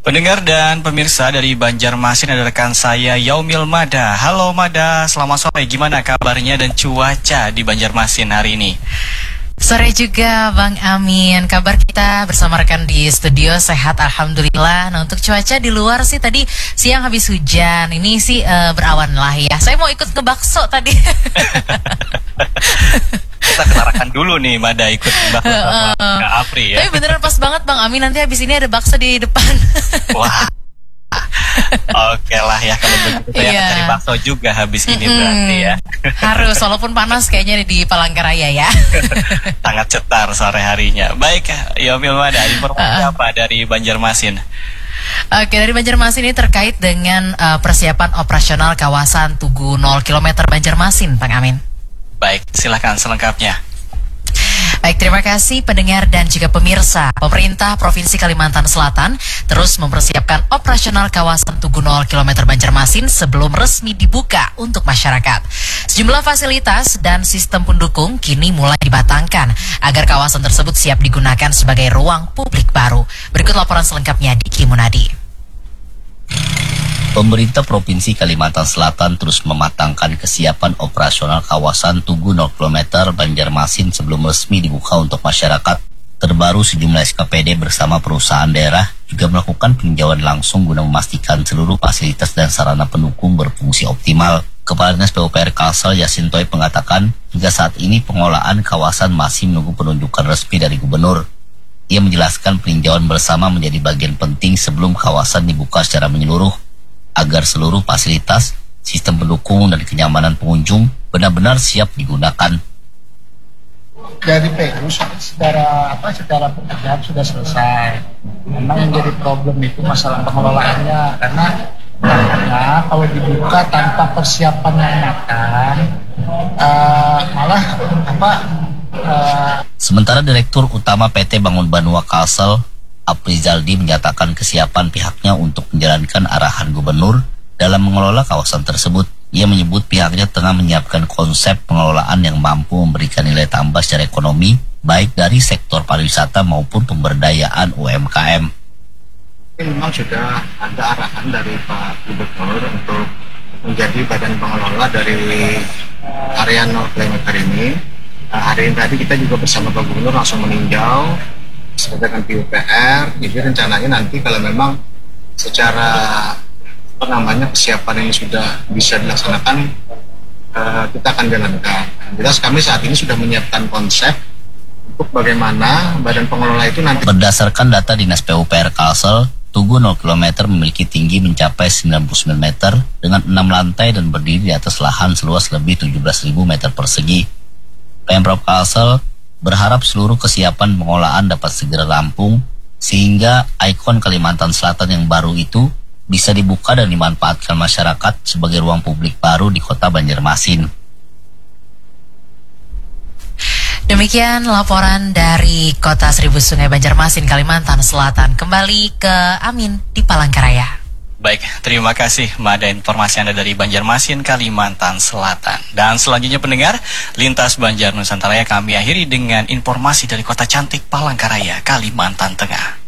Pendengar dan pemirsa dari Banjarmasin ada rekan saya Yaumil Mada. Halo Mada, selamat sore. Gimana kabarnya dan cuaca di Banjarmasin hari ini? Sore juga Bang Amin. Kabar kita bersama rekan di studio sehat alhamdulillah. Nah, untuk cuaca di luar sih tadi siang habis hujan. Ini sih berawan lah ya. Saya mau ikut ke bakso tadi. Kita ketarakan dulu nih Mada ikut bakso sama Kak Apri ya. Tapi beneran pas banget Bang Amin, nanti habis ini ada bakso di depan. Wah. Oke lah ya, kalau begitu saya akan cari bakso juga habis ini berarti ya. Harus, walaupun panas kayaknya di Palangkaraya ya. Sangat cetar sore harinya. Baik, Yaumil Mada, informasi apa dari Banjarmasin? Oke, dari Banjarmasin ini terkait dengan persiapan operasional kawasan Tugu 0 km Banjarmasin, Bang Amin. Baik, silakan selengkapnya. Baik, terima kasih pendengar dan juga pemirsa. Pemerintah Provinsi Kalimantan Selatan terus mempersiapkan operasional kawasan Tugu 0 km Banjarmasin sebelum resmi dibuka untuk masyarakat. Sejumlah fasilitas dan sistem pendukung kini mulai dibatangkan agar kawasan tersebut siap digunakan sebagai ruang publik baru. Berikut laporan selengkapnya di Kimunadi. Pemerintah Provinsi Kalimantan Selatan terus mematangkan kesiapan operasional kawasan Tugu 0 km Banjarmasin sebelum resmi dibuka untuk masyarakat. Terbaru sejumlah SKPD bersama perusahaan daerah juga melakukan peninjauan langsung guna memastikan seluruh fasilitas dan sarana pendukung berfungsi optimal. Kepala Dinas PUPR Kalsel Yasintoy mengatakan hingga saat ini pengelolaan kawasan masih menunggu penunjukan resmi dari gubernur. Ia menjelaskan peninjauan bersama menjadi bagian penting sebelum kawasan dibuka secara menyeluruh, agar seluruh fasilitas, sistem pendukung dan kenyamanan pengunjung benar-benar siap digunakan. Dari PU secara pekerjaan sudah selesai. Memang menjadi problem itu masalah pengelolaannya, karena kalau dibuka tanpa persiapan yang matang, Sementara Direktur Utama PT Bangun Banua Kalsel Apri Zaldi menyatakan kesiapan pihaknya untuk menjalankan arahan gubernur dalam mengelola kawasan tersebut. Ia menyebut pihaknya tengah menyiapkan konsep pengelolaan yang mampu memberikan nilai tambah secara ekonomi, baik dari sektor pariwisata maupun pemberdayaan UMKM. Memang sudah ada arahan dari Pak Gubernur untuk menjadi badan pengelola dari area 0 km ini. Hari ini tadi kita juga bersama Pak Gubernur langsung meninjau dengan PUPR. Jadi rencananya nanti kalau memang secara kesiapan ini sudah bisa dilaksanakan, kita akan jalankan. Jelas kami saat ini sudah menyiapkan konsep untuk bagaimana badan pengelola itu nanti. Berdasarkan data Dinas PUPR Kalsel, Tugu 0 km memiliki tinggi mencapai 99 meter dengan 6 lantai dan berdiri di atas lahan seluas lebih 17.000 meter persegi. Pemprov Kalsel berharap seluruh kesiapan pengolahan dapat segera rampung sehingga ikon Kalimantan Selatan yang baru itu bisa dibuka dan dimanfaatkan masyarakat sebagai ruang publik baru di Kota Banjarmasin. Demikian laporan dari Kota Seribu Sungai Banjarmasin, Kalimantan Selatan. Kembali ke Amin di Palangkaraya. Baik, terima kasih Mada, informasi Anda dari Banjarmasin, Kalimantan Selatan. Dan selanjutnya pendengar, Lintas Banjar Nusantara kami akhiri dengan informasi dari Kota Cantik Palangkaraya, Kalimantan Tengah.